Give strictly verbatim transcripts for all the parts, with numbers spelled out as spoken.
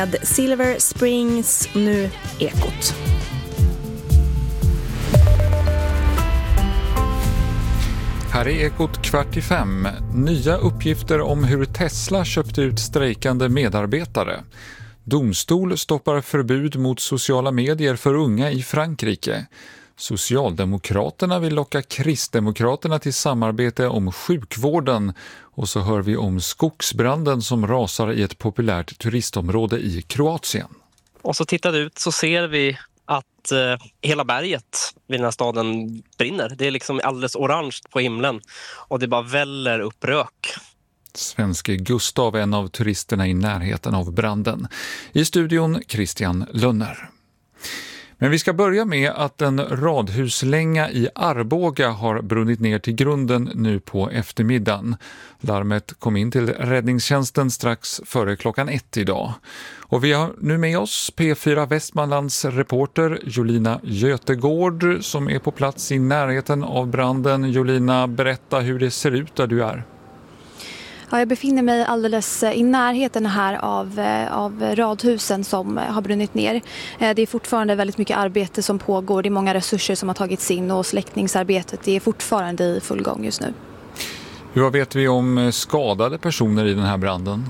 Silver Springs, nu Ekot. Här är Ekot kvart i fem. Nya uppgifter om hur Tesla köpte ut strejkande medarbetare. Domstol stoppar förbud mot sociala medier för unga i Frankrike. Socialdemokraterna vill locka kristdemokraterna till samarbete om sjukvården. Och så hör vi om skogsbranden som rasar i ett populärt turistområde i Kroatien. Och så tittar vi ut så ser vi att eh, hela berget vid den här staden brinner. Det är liksom alldeles orange på himlen och det bara väller upp rök. Svenske Gustav, en av turisterna i närheten av branden. I studion Christian Lunner. Men vi ska börja med att en radhuslänga i Arboga har brunnit ner till grunden nu på eftermiddagen. Larmet kom in till räddningstjänsten strax före klockan ett idag. Och vi har nu med oss P fyra Västmanlands reporter Jolina Götegård som är på plats i närheten av branden. Jolina, berätta hur det ser ut där du är. Ja, jag befinner mig alldeles i närheten här av, av radhusen som har brunnit ner. Det är fortfarande väldigt mycket arbete som pågår. Det är många resurser som har tagits in och släckningsarbetet det är fortfarande i full gång just nu. Vad vet vi om skadade personer i den här branden?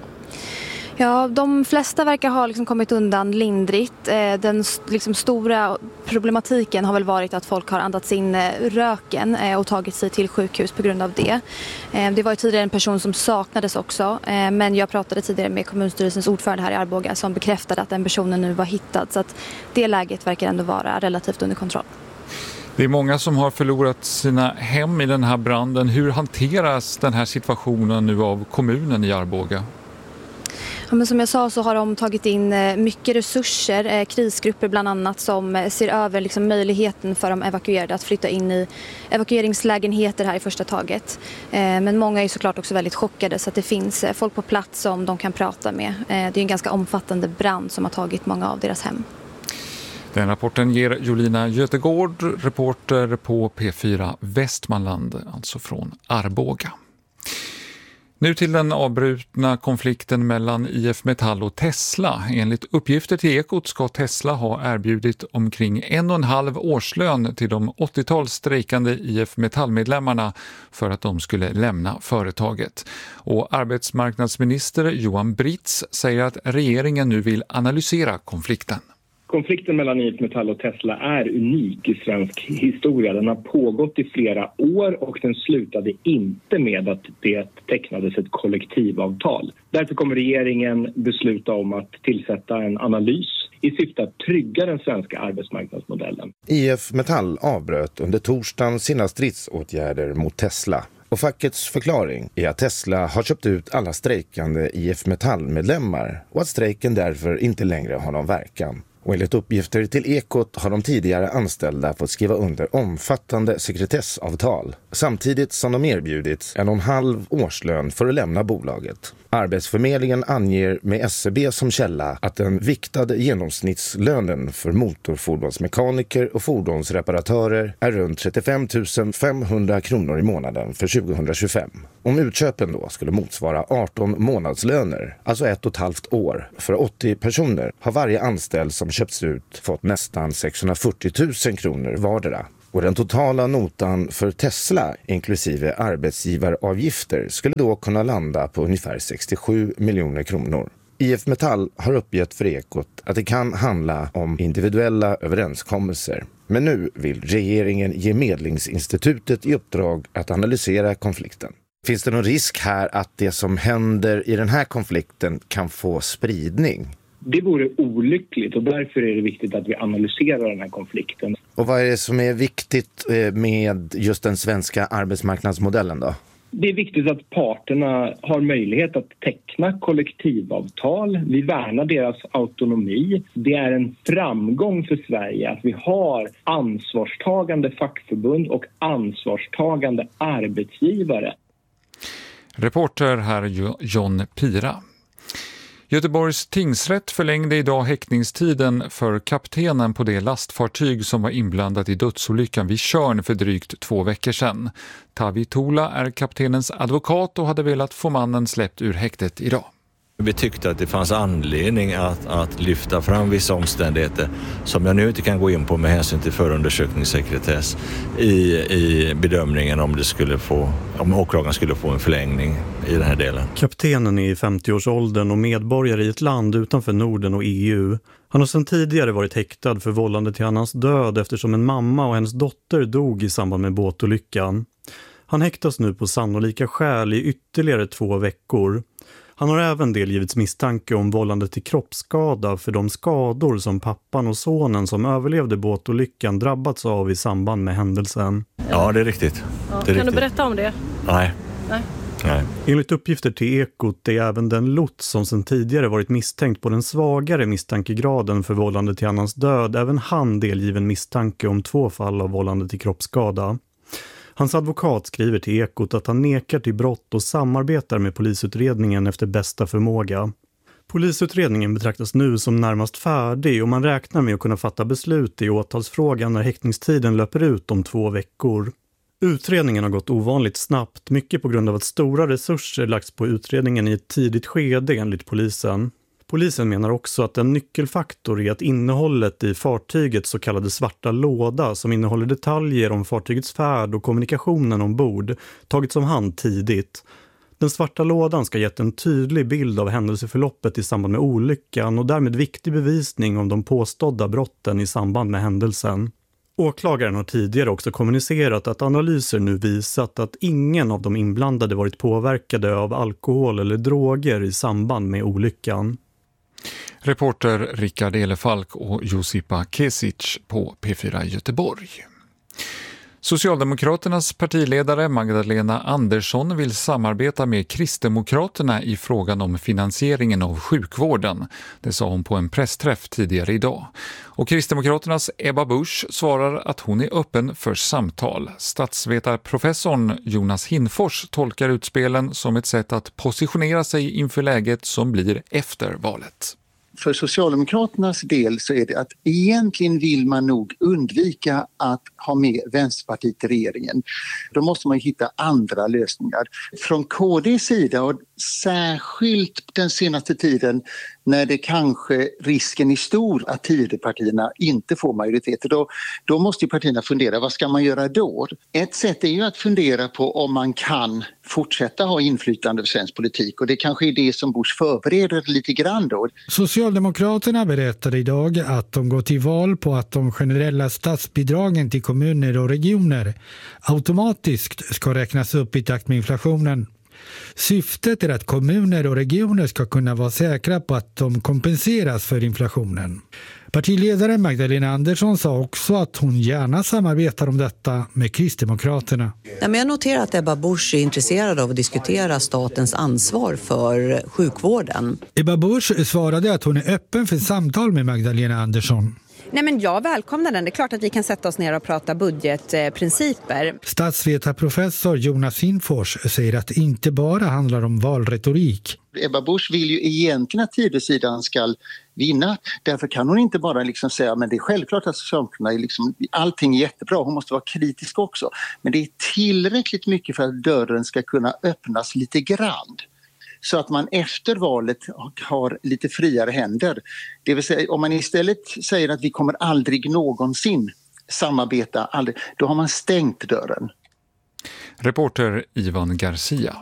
Ja, de flesta verkar ha liksom kommit undan lindrigt. Den liksom stora problematiken har väl varit att folk har andats in röken och tagit sig till sjukhus på grund av det. Det var ju tidigare en person som saknades också, men jag pratade tidigare med kommunstyrelsens ordförande här i Arboga som bekräftade att den personen nu var hittad, så att det läget verkar ändå vara relativt under kontroll. Det är många som har förlorat sina hem i den här branden. Hur hanteras den här situationen nu av kommunen i Arboga? Ja, men som jag sa så har de tagit in mycket resurser, krisgrupper bland annat, som ser över liksom möjligheten för de evakuerade att flytta in i evakueringslägenheter här i första taget. Men många är såklart också väldigt chockade, så att det finns folk på plats som de kan prata med. Det är en ganska omfattande brand som har tagit många av deras hem. Den rapporten ger Jolina Götegård, reporter på P fyra Västmanland, alltså från Arboga. Nu till den avbrutna konflikten mellan I F Metall och Tesla. Enligt uppgifter till Ekot ska Tesla ha erbjudit omkring en och en halv årslön till de åttiotal strejkande I F Metall-medlemmarna för att de skulle lämna företaget. Och arbetsmarknadsminister Johan Britz säger att regeringen nu vill analysera konflikten. Konflikten mellan I F Metall och Tesla är unik i svensk historia. Den har pågått i flera år och den slutade inte med att det tecknades ett kollektivavtal. Därför kommer regeringen besluta om att tillsätta en analys i syfte att trygga den svenska arbetsmarknadsmodellen. I F Metall avbröt under torsdagen sina stridsåtgärder mot Tesla. Och fackets förklaring är att Tesla har köpt ut alla strejkande I F Metall-medlemmar och att strejken därför inte längre har någon verkan. Och enligt uppgifter till Ekot har de tidigare anställda fått skriva under omfattande sekretessavtal samtidigt som de erbjudits en och en halv årslön för att lämna bolaget. Arbetsförmedlingen anger med S C B som källa att den viktade genomsnittslönen för motorfordonsmekaniker och fordonsreparatörer är runt trettiofem tusen femhundra kronor i månaden för tjugohundratjugofem. Om utköpen då skulle motsvara arton månadslöner, alltså ett och ett halvt år, för åttio personer har varje anställd som köpts ut fått nästan sexhundrafyrtio tusen kronor vardera. Och den totala notan för Tesla, inklusive arbetsgivaravgifter, skulle då kunna landa på ungefär sextiosju miljoner kronor. I F Metall har uppgett för Ekot att det kan handla om individuella överenskommelser. Men nu vill regeringen ge Medlingsinstitutet i uppdrag att analysera konflikten. Finns det någon risk här att det som händer i den här konflikten kan få spridning? Det vore olyckligt och därför är det viktigt att vi analyserar den här konflikten. Och vad är det som är viktigt med just den svenska arbetsmarknadsmodellen då? Det är viktigt att parterna har möjlighet att teckna kollektivavtal. Vi värnar deras autonomi. Det är en framgång för Sverige att vi har ansvarstagande fackförbund och ansvarstagande arbetsgivare. Reporter här John Pira. Göteborgs tingsrätt förlängde idag häktningstiden för kaptenen på det lastfartyg som var inblandat i dödsolyckan vid Tjörn för drygt två veckor sedan. Tavi Tola är kaptenens advokat och hade velat få mannen släppt ur häktet idag. Vi tyckte att det fanns anledning att, att lyfta fram vissa omständigheter som jag nu inte kan gå in på med hänsyn till förundersökningssekretess i, i bedömningen om, det skulle få, om åklagaren skulle få en förlängning i den här delen. Kaptenen är i femtioårsåldern och medborgare i ett land utanför Norden och E U. Han har sedan tidigare varit häktad för vållande till annans död eftersom en mamma och hennes dotter dog i samband med båtolyckan. Han häktas nu på sannolika skäl i ytterligare två veckor. Han har även delgivits misstanke om vållande till kroppsskada för de skador som pappan och sonen som överlevde båtolyckan drabbats av i samband med händelsen. Ja, det är riktigt. Ja, det är kan riktigt. du berätta om det? Nej. Nej. Nej. Enligt uppgifter till Ekot är även den lots som sedan tidigare varit misstänkt på den svagare misstankegraden för vållande till annans död, även han delgiven misstanke om två fall av vållande till kroppsskada. Hans advokat skriver till Ekot att han nekar till brott och samarbetar med polisutredningen efter bästa förmåga. Polisutredningen betraktas nu som närmast färdig och man räknar med att kunna fatta beslut i åtalsfrågan när häktningstiden löper ut om två veckor. Utredningen har gått ovanligt snabbt, mycket på grund av att stora resurser lagts på utredningen i ett tidigt skede enligt polisen. Polisen menar också att en nyckelfaktor är att innehållet i fartygets så kallade svarta låda som innehåller detaljer om fartygets färd och kommunikationen ombord tagits om hand tidigt. Den svarta lådan ska gett en tydlig bild av händelseförloppet i samband med olyckan och därmed viktig bevisning om de påstådda brotten i samband med händelsen. Åklagaren har tidigare också kommunicerat att analyser nu visat att ingen av de inblandade varit påverkade av alkohol eller droger i samband med olyckan. Reporter Rickard Elefalk och Josipa Kesic på P fyra Göteborg. Socialdemokraternas partiledare Magdalena Andersson vill samarbeta med Kristdemokraterna i frågan om finansieringen av sjukvården. Det sa hon på en pressträff tidigare idag. Och Kristdemokraternas Ebba Busch svarar att hon är öppen för samtal. Statsvetarprofessorn Jonas Hinfors tolkar utspelen som ett sätt att positionera sig inför läget som blir efter valet. För Socialdemokraternas del så är det att egentligen vill man nog undvika att ha med Vänsterpartiet i regeringen. Då måste man hitta andra lösningar. Från K D:s sida och särskilt den senaste tiden när det kanske risken är stor att Tidöpartierna inte får majoritet. Då, då måste ju partierna fundera, vad ska man göra då? Ett sätt är ju att fundera på om man kan fortsätta ha inflytande över svensk politik och det kanske är det som Busch förbereder lite grann då. Socialdemokraterna berättade idag att de går till val på att de generella statsbidragen till kommuner och regioner automatiskt ska räknas upp i takt med inflationen. Syftet är att kommuner och regioner ska kunna vara säkra på att de kompenseras för inflationen. Partiledaren Magdalena Andersson sa också att hon gärna samarbetar om detta med Kristdemokraterna. Ja, men jag noterar att Ebba Busch är intresserad av att diskutera statens ansvar för sjukvården. Ebba Busch svarade att hon är öppen för samtal med Magdalena Andersson. Nej, men jag välkomnar den. Det är klart att vi kan sätta oss ner och prata budgetprinciper. Statsvetarprofessor Jonas Hinfors säger att det inte bara handlar om valretorik. Ebba Busch vill ju egentligen att Tidösidan ska vinna. Därför kan hon inte bara liksom säga men det är självklart att Socialdemokraterna är liksom, allting är jättebra. Hon måste vara kritisk också. Men det är tillräckligt mycket för att dörren ska kunna öppnas lite grann. Så att man efter valet har lite friare händer. Det vill säga om man istället säger att vi kommer aldrig någonsin samarbeta, aldrig, då har man stängt dörren. Reporter Ivan Garcia.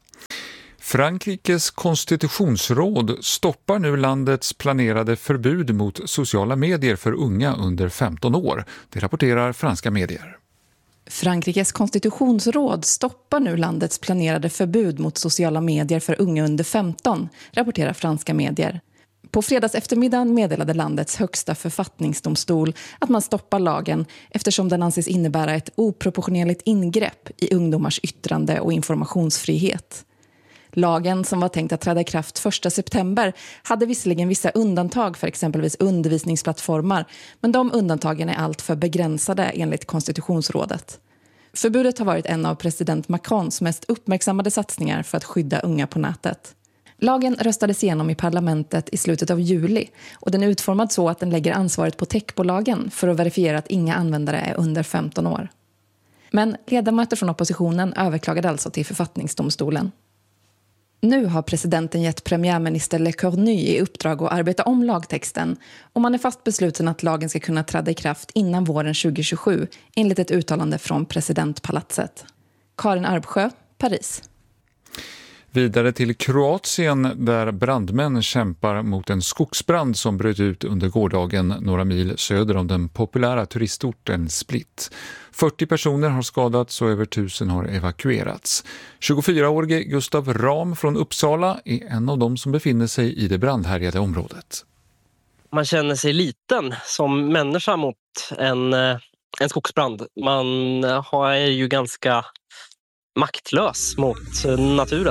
Frankrikes konstitutionsråd stoppar nu landets planerade förbud mot sociala medier för unga under femton år. Det rapporterar franska medier. Frankrikes konstitutionsråd stoppar nu landets planerade förbud mot sociala medier för unga under femton, rapporterar franska medier. På fredags eftermiddagen meddelade landets högsta författningsdomstol att man stoppar lagen eftersom den anses innebära ett oproportionerligt ingrepp i ungdomars yttrande- och informationsfrihet. Lagen, som var tänkt att träda i kraft första september, hade visserligen vissa undantag för exempelvis undervisningsplattformar, men de undantagen är allt för begränsade enligt konstitutionsrådet. Förbudet har varit en av president Macrons mest uppmärksammade satsningar för att skydda unga på nätet. Lagen röstades igenom i parlamentet i slutet av juli och den är utformad så att den lägger ansvaret på techbolagen för att verifiera att inga användare är under femton år. Men ledamöter från oppositionen överklagade alltså till författningsdomstolen. Nu har presidenten gett premiärminister Le Cornu i uppdrag att arbeta om lagtexten och man är fast besluten att lagen ska kunna träda i kraft innan våren tjugohundratjugosju enligt ett uttalande från presidentpalatset. Karin Arbsjö, Paris. Vidare till Kroatien där brandmän kämpar mot en skogsbrand som bröt ut under gårdagen några mil söder om den populära turistorten Split. fyrtio personer har skadats och över tusen har evakuerats. tjugofyraårige Gustav Ram från Uppsala är en av dem som befinner sig i det brandhärjade området. Man känner sig liten som människa mot en, en skogsbrand. Man har, är ju ganska maktlös mot naturen.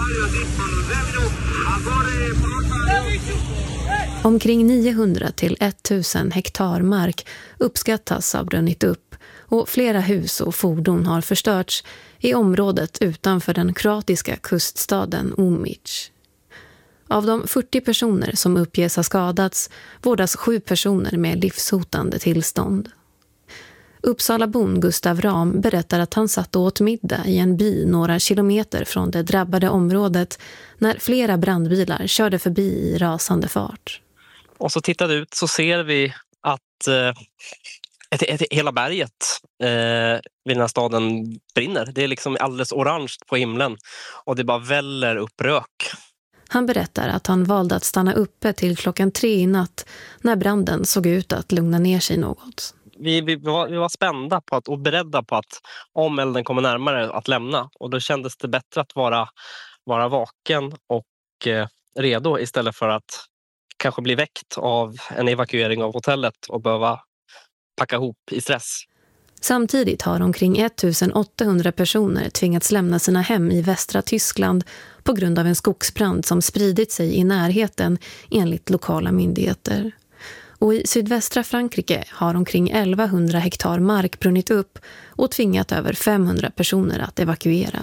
Omkring niohundra till tusen hektar mark uppskattas ha brunnit upp och flera hus och fordon har förstörts i området utanför den kroatiska kuststaden Omic. Av de fyrtio personer som uppges ha skadats vårdas sju personer med livshotande tillstånd. Uppsalabon Gustav Ram berättar att han satt och åt middag i en by några kilometer från det drabbade området när flera brandbilar körde förbi i rasande fart. Och så tittade ut så ser vi att eh, ett, ett, hela berget eh, vid den här staden brinner. Det är liksom alldeles orange på himlen och det bara väller upp rök. Han berättar att han valde att stanna uppe till klockan tre i natt när branden såg ut att lugna ner sig något. Vi, vi, var, vi var spända på att, och beredda på att om elden kommer närmare att lämna. Och då kändes det bättre att vara, vara vaken och eh, redo istället för att kanske bli väckt av en evakuering av hotellet och behöva packa ihop i stress. Samtidigt har omkring åttahundra personer tvingats lämna sina hem i västra Tyskland på grund av en skogsbrand som spridit sig i närheten enligt lokala myndigheter. Och i sydvästra Frankrike har omkring elvahundra hektar mark brunnit upp och tvingat över femhundra personer att evakuera.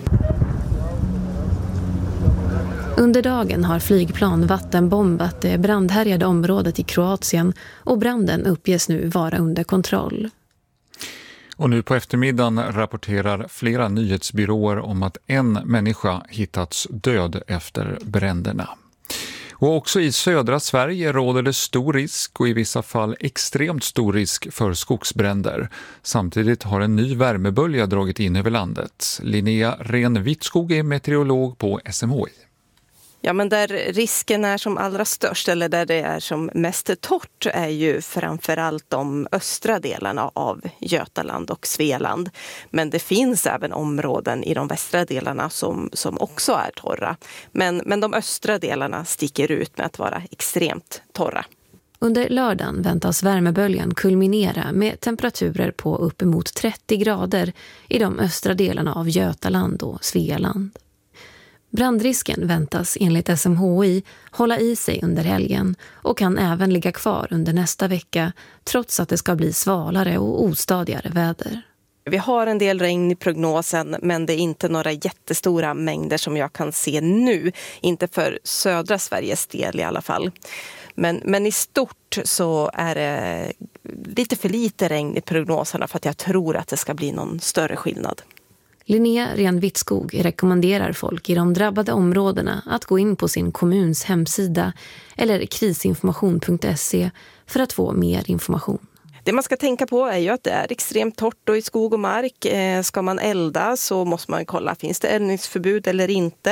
Under dagen har flygplan vattenbombat det brandhärjade området i Kroatien och branden uppges nu vara under kontroll. Och nu på eftermiddagen rapporterar flera nyhetsbyråer om att en människa hittats död efter bränderna. Och också i södra Sverige råder det stor risk och i vissa fall extremt stor risk för skogsbränder. Samtidigt har en ny värmebölja dragit in över landet. Linnea Ren-Wittskog är meteorolog på S M H I. Ja, men där risken är som allra störst eller där det är som mest torrt är ju framförallt de östra delarna av Götaland och Svealand. Men det finns även områden i de västra delarna som, som också är torra. Men, men de östra delarna sticker ut med att vara extremt torra. Under lördagen väntas värmeböljan kulminera med temperaturer på uppemot trettio grader i de östra delarna av Götaland och Svealand. Brandrisken väntas enligt S M H I hålla i sig under helgen och kan även ligga kvar under nästa vecka trots att det ska bli svalare och ostadigare väder. Vi har en del regn i prognosen men det är inte några jättestora mängder som jag kan se nu. Inte för södra Sveriges del i alla fall. Men, men i stort så är det lite för lite regn i prognoserna för att jag tror att det ska bli någon större skillnad. Linnea Ren-Wittskog rekommenderar folk i de drabbade områdena att gå in på sin kommuns hemsida eller krisinformation punkt se för att få mer information. Det man ska tänka på är ju att det är extremt torrt och i skog och mark. Ska man elda så måste man kolla, finns det eldningsförbud eller inte?